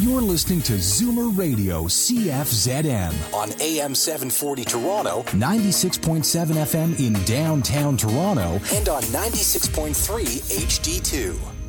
You're listening to Zoomer Radio CFZM on AM 740 Toronto, 96.7 FM in downtown Toronto, and on 96.3 HD2.